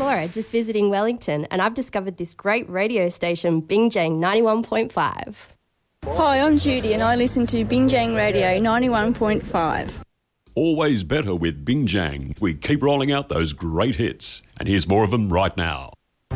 Laura, just visiting Wellington, and I've discovered this great radio station, Bingjang 91.5. Hi, I'm Judy and I listen to Bingjang Radio 91.5. Always better with Bingjang. We keep rolling out those great hits. And here's more of them right now.